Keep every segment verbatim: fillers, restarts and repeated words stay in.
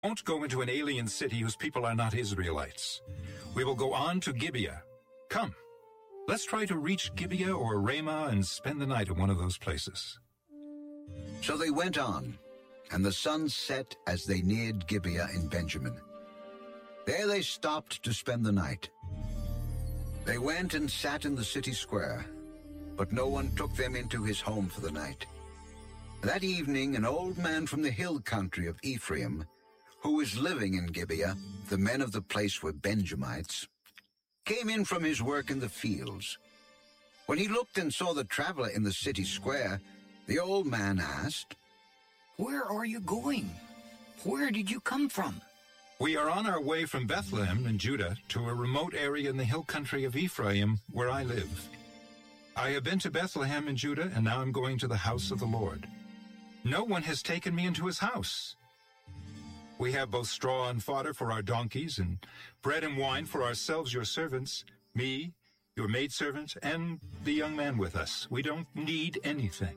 won't go into an alien city whose people are not Israelites. We will go on to Gibeah. Come, let's try to reach Gibeah or Ramah and spend the night at one of those places." So they went on, and the sun set as they neared Gibeah in Benjamin. There they stopped to spend the night. They went and sat in the city square, but no one took them into his home for the night. That evening, an old man from the hill country of Ephraim, who was living in Gibeah, the men of the place were Benjamites, came in from his work in the fields. When he looked and saw the traveler in the city square, the old man asked, "Where are you going? Where did you come from?" "We are on our way from Bethlehem in Judah to a remote area in the hill country of Ephraim where I live. I have been to Bethlehem in Judah, and now I'm going to the house of the Lord. No one has taken me into his house. We have both straw and fodder for our donkeys, and bread and wine for ourselves, your servants, me, your maidservant, and the young man with us. We don't need anything."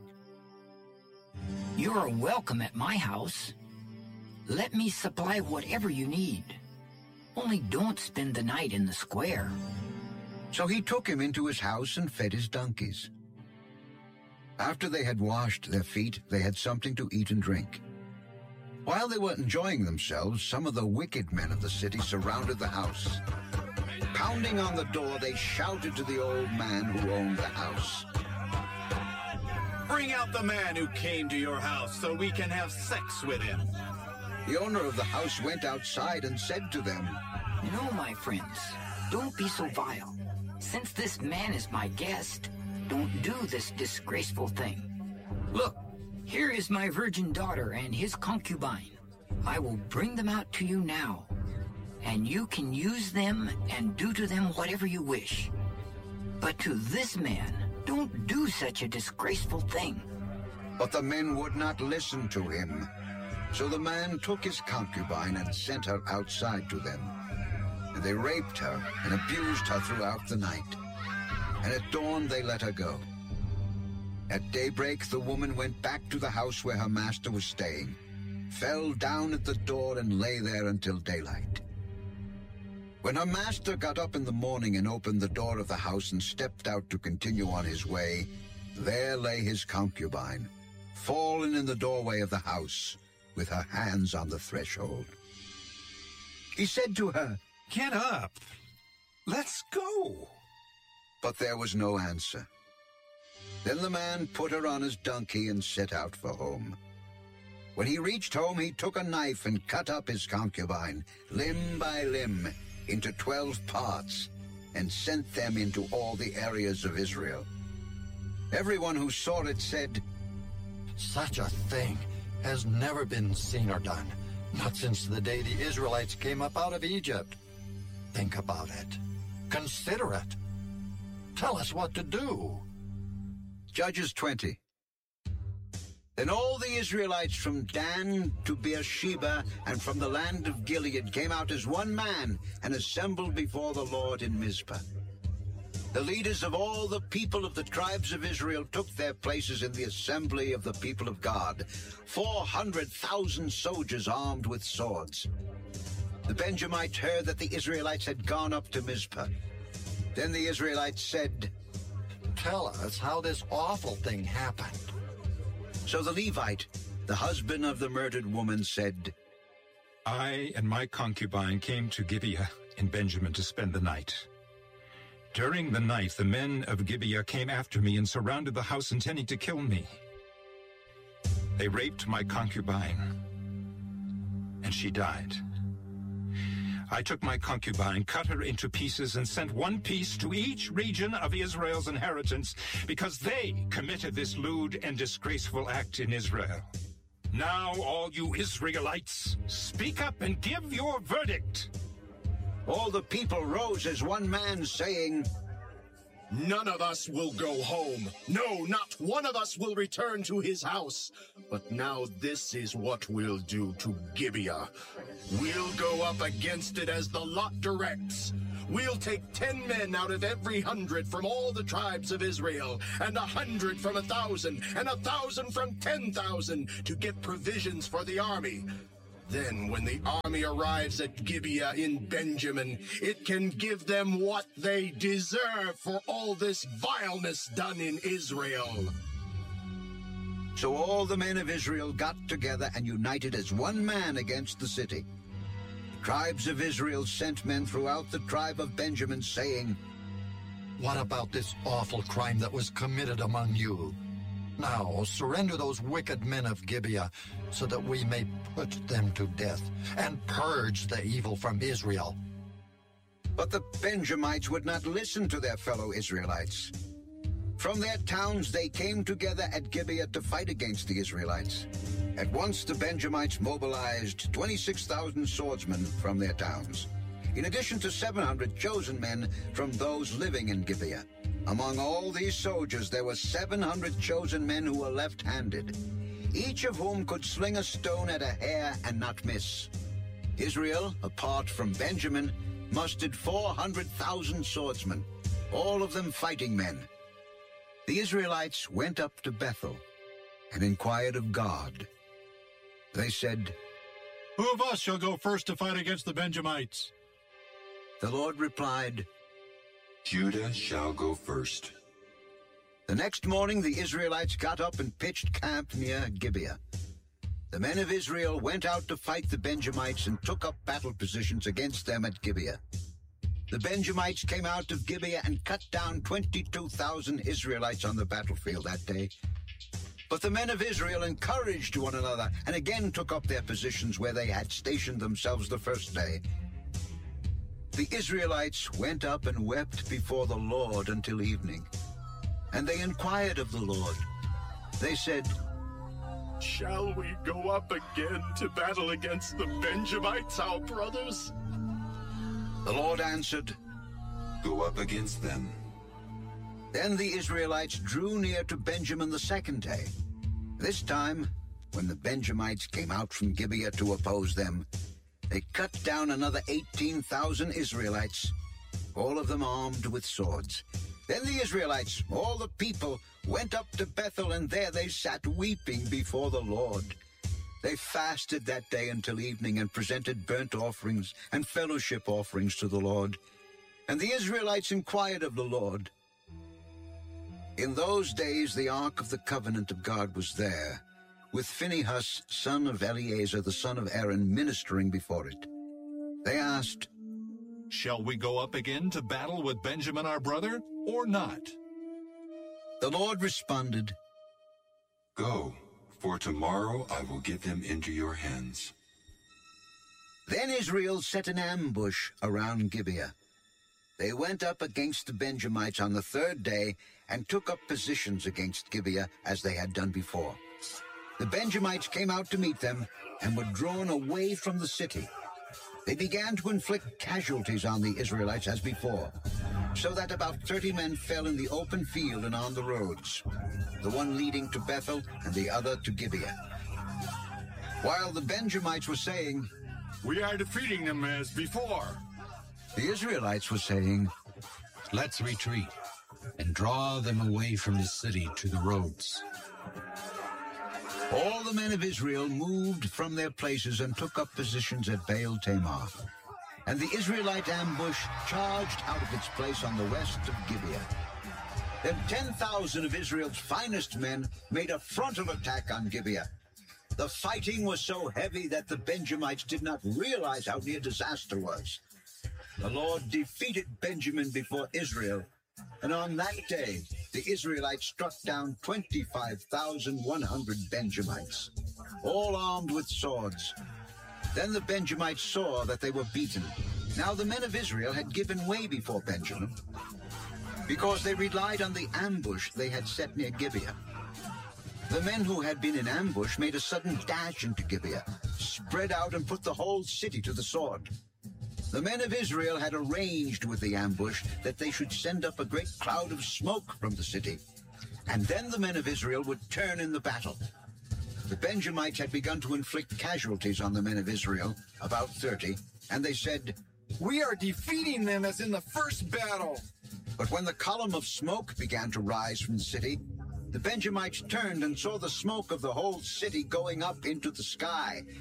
"You're welcome at my house. Let me supply whatever you need. Only don't spend the night in the square." So he took him into his house and fed his donkeys. After they had washed their feet, they had something to eat and drink. While they were enjoying themselves, some of the wicked men of the city surrounded the house. Pounding on the door, they shouted to the old man who owned the house, "Bring out the man who came to your house so we can have sex with him." The owner of the house went outside and said to them, "No, my friends, don't be so vile. Since this man is my guest, don't do this disgraceful thing. Look, here is my virgin daughter and his concubine. I will bring them out to you now, and you can use them and do to them whatever you wish. But to this man, don't do such a disgraceful thing." But the men would not listen to him. So the man took his concubine and sent her outside to them. And they raped her and abused her throughout the night. And at dawn they let her go. At daybreak the woman went back to the house where her master was staying, fell down at the door and lay there until daylight. When her master got up in the morning and opened the door of the house and stepped out to continue on his way, there lay his concubine, fallen in the doorway of the house, with her hands on the threshold. He said to her, "Get up. Let's go." But there was no answer. Then the man put her on his donkey and set out for home. When he reached home, he took a knife and cut up his concubine, limb by limb, into twelve parts, and sent them into all the areas of Israel. Everyone who saw it said, "Such a thing has never been seen or done, not since the day the Israelites came up out of Egypt. Think about it. Consider it. Tell us what to do." Judges twenty. Then all the Israelites from Dan to Beersheba and from the land of Gilead came out as one man and assembled before the Lord in Mizpah. The leaders of all the people of the tribes of Israel took their places in the assembly of the people of God, four hundred thousand soldiers armed with swords. The Benjamites heard that the Israelites had gone up to Mizpah. Then the Israelites said, "Tell us how this awful thing happened." So the Levite, the husband of the murdered woman, said, "I and my concubine came to Gibeah in Benjamin to spend the night. During the night, the men of Gibeah came after me and surrounded the house, intending to kill me. They raped my concubine, and she died. I took my concubine, cut her into pieces, and sent one piece to each region of Israel's inheritance, because they committed this lewd and disgraceful act in Israel. Now, all you Israelites, speak up and give your verdict." All the people rose as one man, saying, "None of us will go home. No, not one of us will return to his house. But now this is what we'll do to Gibeah. We'll go up against it as the lot directs. We'll take ten men out of every hundred from all the tribes of Israel, and a hundred from a thousand, and a thousand from ten thousand, to get provisions for the army. Then when the army arrives at Gibeah in Benjamin, it can give them what they deserve for all this vileness done in Israel. So all the men of Israel got together and united as one man against the city. The tribes of Israel sent men throughout the tribe of Benjamin, saying, "What about this awful crime that was committed among you? Now surrender those wicked men of Gibeah, so that we may put them to death and purge the evil from Israel." But the Benjamites would not listen to their fellow Israelites. From their towns they came together at Gibeah to fight against the Israelites. At once the Benjamites mobilized twenty-six thousand swordsmen from their towns, in addition to seven hundred chosen men from those living in Gibeah. Among all these soldiers there were seven hundred chosen men who were left-handed, each of whom could sling a stone at a hair and not miss. Israel, apart from Benjamin, mustered four hundred thousand swordsmen, all of them fighting men. The Israelites went up to Bethel and inquired of God. They said, "Who of us shall go first to fight against the Benjamites?" The Lord replied, "Judah shall go first." The next morning the Israelites got up and pitched camp near Gibeah. The men of Israel went out to fight the Benjamites and took up battle positions against them at Gibeah. The Benjamites came out of Gibeah and cut down twenty-two thousand Israelites on the battlefield that day. But the men of Israel encouraged one another and again took up their positions where they had stationed themselves the first day. The Israelites went up and wept before the Lord until evening. And they inquired of the Lord. They said, "Shall we go up again to battle against the Benjamites, our brothers?" The Lord answered, "Go up against them." Then the Israelites drew near to Benjamin the second day. This time, when the Benjamites came out from Gibeah to oppose them, they cut down another eighteen thousand Israelites, all of them armed with swords. Then the Israelites, all the people, went up to Bethel, and there they sat weeping before the Lord. They fasted that day until evening and presented burnt offerings and fellowship offerings to the Lord. And the Israelites inquired of the Lord. In those days the ark of the covenant of God was there, with Phinehas, son of Eleazar, the son of Aaron, ministering before it. They asked, "Shall we go up again to battle with Benjamin our brother, or not?" The Lord responded, "Go, for tomorrow I will give them into your hands." Then Israel set an ambush around Gibeah. They went up against the Benjamites on the third day and took up positions against Gibeah as they had done before. The Benjamites came out to meet them and were drawn away from the city. They began to inflict casualties on the Israelites as before, so that about thirty men fell in the open field and on the roads, the one leading to Bethel and the other to Gibeah. While the Benjamites were saying, "We are defeating them as before," the Israelites were saying, "Let's retreat and draw them away from the city to the roads." All the men of Israel moved from their places and took up positions at Baal Tamar. And the Israelite ambush charged out of its place on the west of Gibeah. Then ten thousand of Israel's finest men made a frontal attack on Gibeah. The fighting was so heavy that the Benjamites did not realize how near disaster was. The Lord defeated Benjamin before Israel, and on that day the Israelites struck down twenty-five thousand one hundred Benjamites, all armed with swords. Then the Benjamites saw that they were beaten. Now the men of Israel had given way before Benjamin, because they relied on the ambush they had set near Gibeah. The men who had been in ambush made a sudden dash into Gibeah, spread out and put the whole city to the sword. The men of Israel had arranged with the ambush that they should send up a great cloud of smoke from the city, and then the men of Israel would turn in the battle. The Benjamites had begun to inflict casualties on the men of Israel, about thirty, and they said, "We are defeating them as in the first battle." But when the column of smoke began to rise from the city, the Benjamites turned and saw the smoke of the whole city going up into the sky.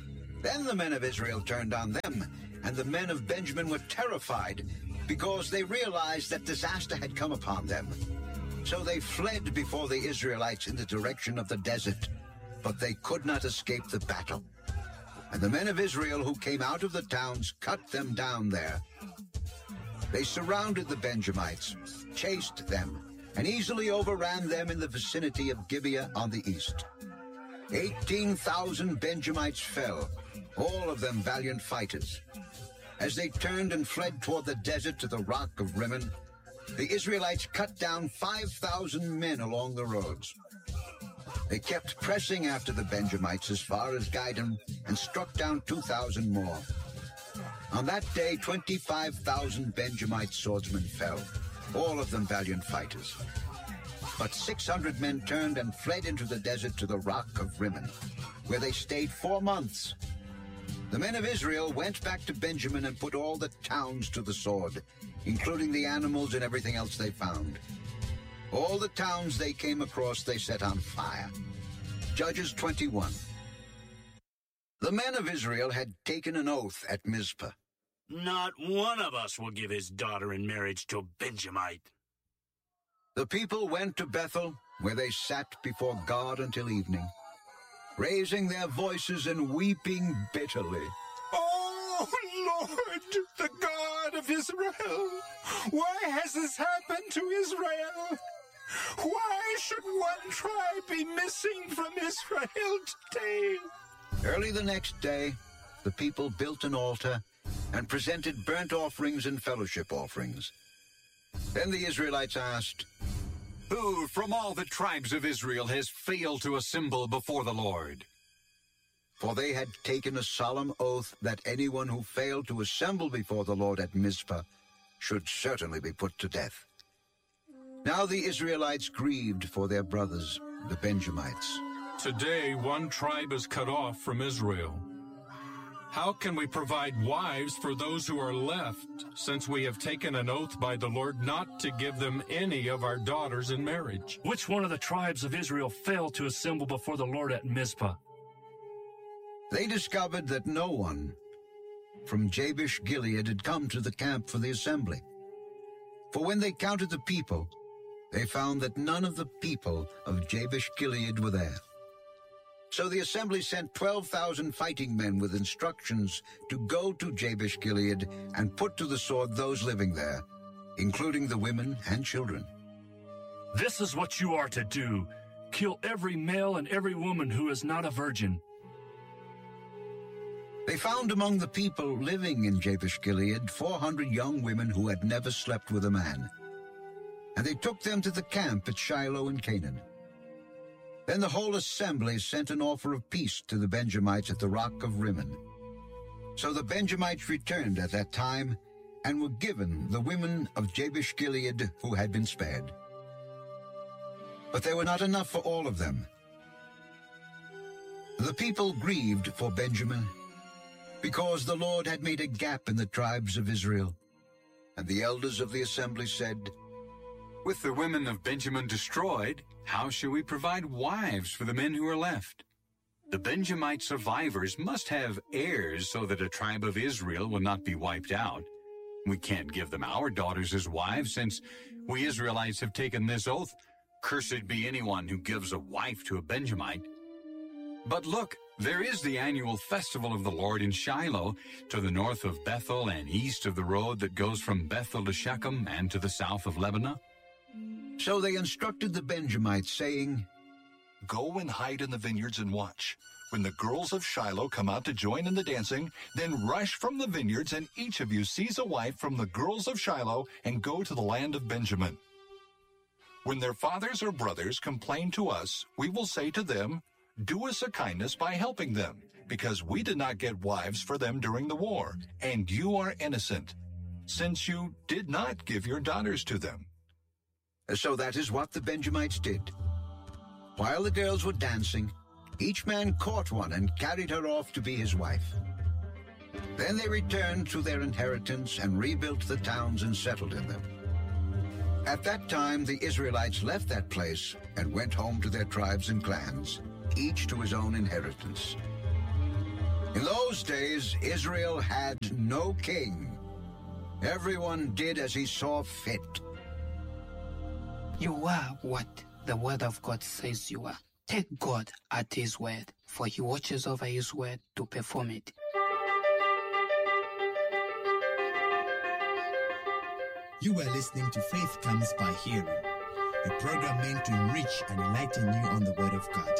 Then the men of Israel turned on them, and the men of Benjamin were terrified because they realized that disaster had come upon them. So they fled before the Israelites in the direction of the desert, but they could not escape the battle. And the men of Israel who came out of the towns cut them down there. They surrounded the Benjamites, chased them, and easily overran them in the vicinity of Gibeah on the east. Eighteen thousand Benjamites fell, all of them valiant fighters. As they turned and fled toward the desert to the rock of Rimmon, the Israelites cut down five thousand men along the roads. They kept pressing after the Benjamites as far as Gidom and struck down two thousand more. On that day, twenty-five thousand Benjamite swordsmen fell, all of them valiant fighters. But six hundred men turned and fled into the desert to the rock of Rimmon, where they stayed four months. The men of Israel went back to Benjamin and put all the towns to the sword, including the animals and everything else they found. All the towns they came across they set on fire. Judges twenty-one. The men of Israel had taken an oath at Mizpah. Not one of us will give his daughter in marriage to a Benjamite. The people went to Bethel, where they sat before God until evening, raising their voices and weeping bitterly. Oh, Lord, the God of Israel, why has this happened to Israel? Why should one tribe be missing from Israel today? Early the next day, the people built an altar and presented burnt offerings and fellowship offerings. Then the Israelites asked, Who from all the tribes of Israel has failed to assemble before the Lord? For they had taken a solemn oath that anyone who failed to assemble before the Lord at Mizpah should certainly be put to death. Now the Israelites grieved for their brothers, the Benjamites. Today, one tribe is cut off from Israel. How can we provide wives for those who are left, since we have taken an oath by the Lord not to give them any of our daughters in marriage? Which one of the tribes of Israel failed to assemble before the Lord at Mizpah? They discovered that no one from Jabesh Gilead had come to the camp for the assembly. For when they counted the people, they found that none of the people of Jabesh Gilead were there. So the assembly sent twelve thousand fighting men with instructions to go to Jabesh Gilead and put to the sword those living there, including the women and children. This is what you are to do. Kill every male and every woman who is not a virgin. They found among the people living in Jabesh Gilead four hundred young women who had never slept with a man. And they took them to the camp at Shiloh in Canaan. Then the whole assembly sent an offer of peace to the Benjamites at the rock of Rimmon. So the Benjamites returned at that time and were given the women of Jabesh Gilead who had been spared. But they were not enough for all of them. The people grieved for Benjamin because the Lord had made a gap in the tribes of Israel. And the elders of the assembly said, With the women of Benjamin destroyed, how shall we provide wives for the men who are left? The Benjamite survivors must have heirs so that a tribe of Israel will not be wiped out. We can't give them our daughters as wives, since we Israelites have taken this oath, Cursed be anyone who gives a wife to a Benjamite. But look, there is the annual festival of the Lord in Shiloh, to the north of Bethel and east of the road that goes from Bethel to Shechem and to the south of Lebanon. So they instructed the Benjamites, saying, Go and hide in the vineyards and watch. When the girls of Shiloh come out to join in the dancing, then rush from the vineyards, and each of you seize a wife from the girls of Shiloh and go to the land of Benjamin. When their fathers or brothers complain to us, we will say to them, Do us a kindness by helping them, because we did not get wives for them during the war, and you are innocent, since you did not give your daughters to them. So that is what the Benjamites did. While the girls were dancing, each man caught one and carried her off to be his wife. Then they returned to their inheritance and rebuilt the towns and settled in them. At that time, the Israelites left that place and went home to their tribes and clans, each to his own inheritance. In those days, Israel had no king. Everyone did as he saw fit. You are what the word of God says you are. Take God at his word, for he watches over his word to perform it. You were listening to Faith Comes by Hearing, a program meant to enrich and enlighten you on the Word of God.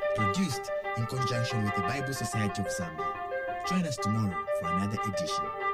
Produced in conjunction with the Bible Society of Zambia. Join us tomorrow for another edition.